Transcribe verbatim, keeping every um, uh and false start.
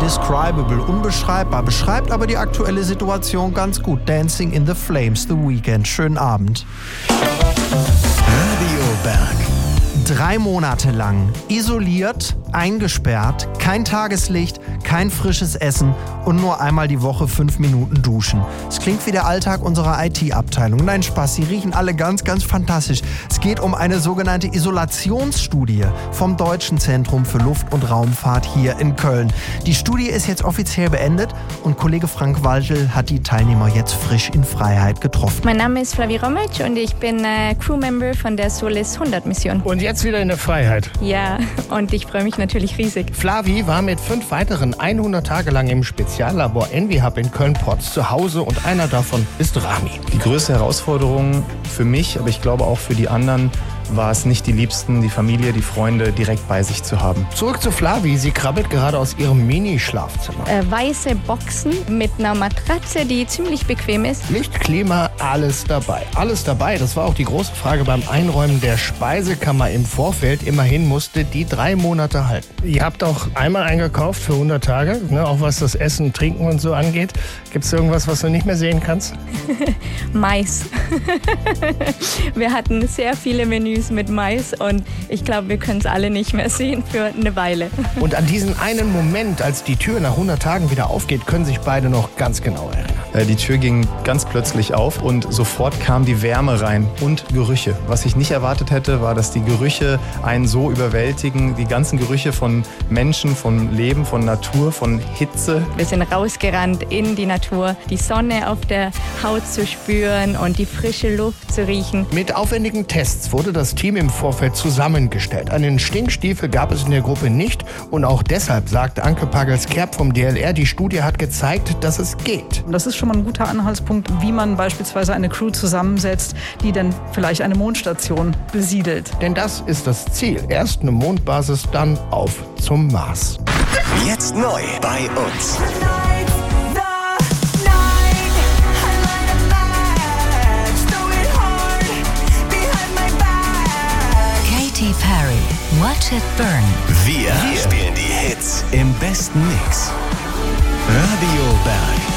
indescribable, unbeschreibbar, beschreibt aber die aktuelle Situation ganz gut. Dancing in the Flames, The Weeknd. Schönen Abend. Radio Berg. Drei Monate lang isoliert, eingesperrt, kein Tageslicht, kein frisches Essen und nur einmal die Woche fünf Minuten duschen. Es klingt wie der Alltag unserer I T-Abteilung. Nein, Spaß, sie riechen alle ganz, ganz fantastisch. Es geht um eine sogenannte Isolationsstudie vom Deutschen Zentrum für Luft- und Raumfahrt hier in Köln. Die Studie ist jetzt offiziell beendet und Kollege Frank Waltel hat die Teilnehmer jetzt frisch in Freiheit getroffen. Mein Name ist Flavi Romic und ich bin äh, Crewmember von der Solis hundert Mission. Und jetzt wieder in der Freiheit. Ja, und ich freue mich natürlich riesig. Flavi war mit fünf weiteren hundert Tage lang im Speziallabor EnviHub in Köln-Porz zu Hause und einer davon ist Rami. Die größte Herausforderung für mich, aber ich glaube auch für die anderen, war es nicht, die Liebsten, die Familie, die Freunde direkt bei sich zu haben. Zurück zu Flavi. Sie krabbelt gerade aus ihrem Mini-Schlafzimmer. Äh, weiße Boxen mit einer Matratze, die ziemlich bequem ist. Licht, Klima, alles dabei. Alles dabei, das war auch die große Frage beim Einräumen der Speisekammer im Vorfeld. Immerhin musste die drei Monate halten. Ihr habt auch einmal eingekauft für hundert Tage, ne, auch was das Essen, Trinken und so angeht. Gibt es irgendwas, was du nicht mehr sehen kannst? Mais. Wir hatten sehr viele Menüs mit Mais und ich glaube, wir können es alle nicht mehr sehen für eine Weile. Und an diesen einen Moment, als die Tür nach hundert Tagen wieder aufgeht, können sich beide noch ganz genau erinnern. Die Tür ging ganz plötzlich auf und sofort kam die Wärme rein und Gerüche. Was ich nicht erwartet hätte, war, dass die Gerüche einen so überwältigen. Die ganzen Gerüche von Menschen, von Leben, von Natur, von Hitze. Wir sind rausgerannt in die Natur, die Sonne auf der Haut zu spüren und die frische Luft zu riechen. Mit aufwendigen Tests wurde das Team im Vorfeld zusammengestellt. Einen Stinkstiefel gab es in der Gruppe nicht und auch deshalb sagt Anke Pagels-Kerb vom D L R, die Studie hat gezeigt, dass es geht. Das ist schon mal ein guter Anhaltspunkt, wie man beispielsweise eine Crew zusammensetzt, die dann vielleicht eine Mondstation besiedelt. Denn das ist das Ziel. Erst eine Mondbasis, dann auf zum Mars. Jetzt neu bei uns. Katy Perry, Watch It Burn. Wir, Wir spielen die Hits im besten Mix. Radio Berg.